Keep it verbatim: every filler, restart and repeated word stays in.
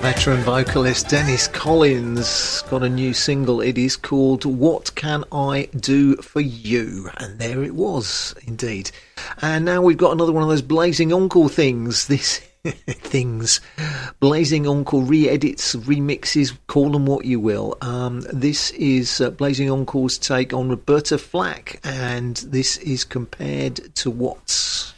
Veteran vocalist Dennis Collins got a new single. It is called What Can I Do For You? And there it was, indeed. And now we've got another one of those Blazing Onkel things. This things. Blazing Onkel re-edits, remixes, call them what you will. Um, this is uh, Blazing Onkel's take on Roberta Flack, and this is Compared to What?